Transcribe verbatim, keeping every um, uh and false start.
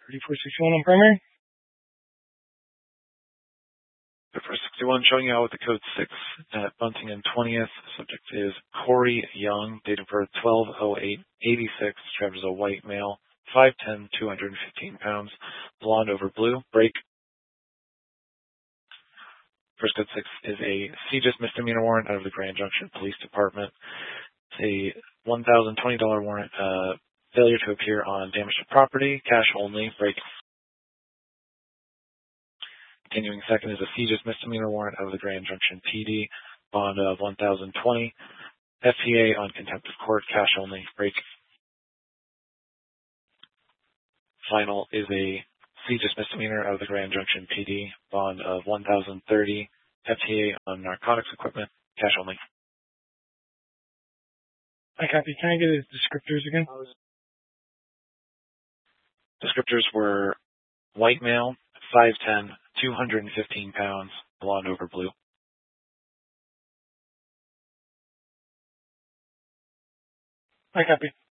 thirty-four sixty-one on primary. thirty-four sixty-one showing you out with the code six at Bunting and twentieth. Subject is Corey Young, date of birth twelve oh eight eighty-six, described as a white male, five ten, two hundred fifteen pounds, blonde over blue, break. First code six is a C G I S misdemeanor warrant out of the Grand Junction Police Department. It's a one thousand twenty dollars warrant, uh, failure to appear on damage to property, cash only, break. Continuing second is a C G I S misdemeanor warrant out of the Grand Junction P D, bond of one thousand twenty dollars, F T A on contempt of court, cash only, break. Final is a C G I S misdemeanor out of the Grand Junction P D, bond of one thousand thirty dollars, F T A on narcotics equipment, cash only. I copy. Can I get his descriptors again? Descriptors were white male, five ten, two hundred fifteen pounds, blonde over blue. I copy.